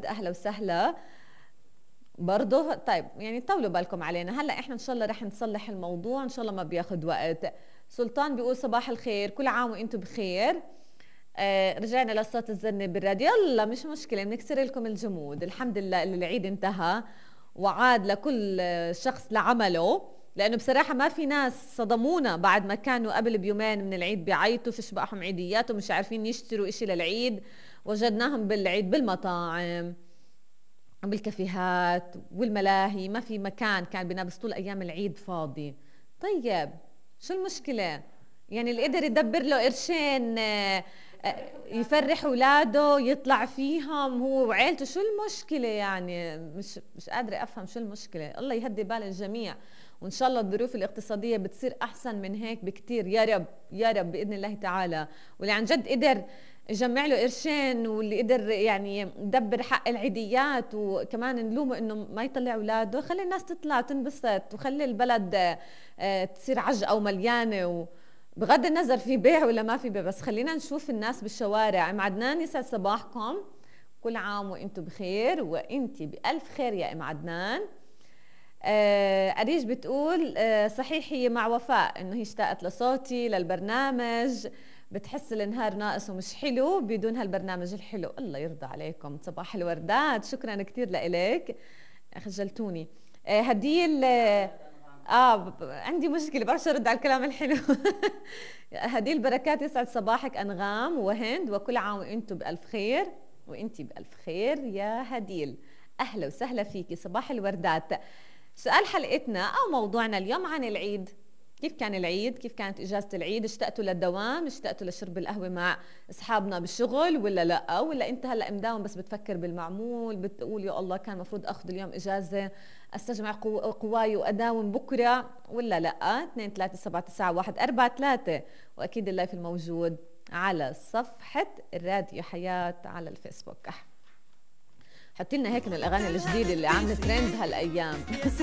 محمد اهلا وسهلا. برضه طيب يعني طولوا بالكم علينا، هلا احنا ان شاء الله رح نصلح الموضوع ان شاء الله ما بياخد وقت. سلطان بيقول صباح الخير، كل عام وانتم بخير. رجعنا لصوت الزنة بالراديو، يلا مش مشكلة بنكسر لكم الجمود. الحمد لله اللي العيد انتهى وعاد لكل شخص لعمله، لأنه بصراحة ما في ناس صدمونا بعد ما كانوا قبل بيومين من العيد بيعيطوا فيش بقاهم عيديات ومش عارفين يشتروا إشي للعيد. وجدناهم بالعيد بالمطاعم بالكافيهات والملاهي، ما في مكان كان بنابس طول أيام العيد فاضي. طيب شو المشكلة؟ يعني اللي قدر يدبر له قرشين يفرح اولاده يطلع فيهم هو وعيلته، شو المشكله؟ يعني مش قادره افهم شو المشكله. الله يهدي بال الجميع، وان شاء الله الظروف الاقتصاديه بتصير احسن من هيك بكتير يا رب يا رب باذن الله تعالى. واللي عن جد قدر يجمع له قرشين واللي قدر يعني يدبر حق العيديات، وكمان نلومه انه ما يطلع اولاده، خلي الناس تطلع تنبسط وخلي البلد تصير عجقه ومليانه. بغض النظر في بيع ولا ما في بيع، بس خلينا نشوف الناس بالشوارع. ام عدنان يسعد صباحكم، كل عام وانتم بخير، وانت بألف خير يا ام عدنان. أريج بتقول صحيح هي مع وفاء انه هي اشتاقت لصوتي للبرنامج، بتحس النهار ناقص ومش حلو بدون هالبرنامج الحلو. الله يرضى عليكم، صباح الوردات، شكرا كثير لإلك، خجلتوني. هديل عندي مشكلة بعرفش ارد على الكلام الحلو. هدي البركات يسعد صباحك انغام وهند، وكل عام وانتم بألف خير، وانتي بألف خير يا هديل. اهلا وسهلا فيكي، صباح الوردات. سؤال حلقتنا او موضوعنا اليوم عن العيد. كيف كان العيد؟ كيف كانت اجازة العيد؟ اشتقتوا للدوام؟ اشتقتوا لشرب القهوة مع اصحابنا بالشغل ولا لا؟ ولا انت هلا مداوم بس بتفكر بالمعمول، بتقول يا الله كان المفروض اخذ اليوم اجازة استجمع قواي واداوم بكره ولا لا؟ 2 3 7 9 1 4 3. واكيد اللايف الموجود على صفحة الراديو حياة على الفيسبوك. حطي لنا هيك من الاغاني الجديدة اللي عامله ترند هالايام.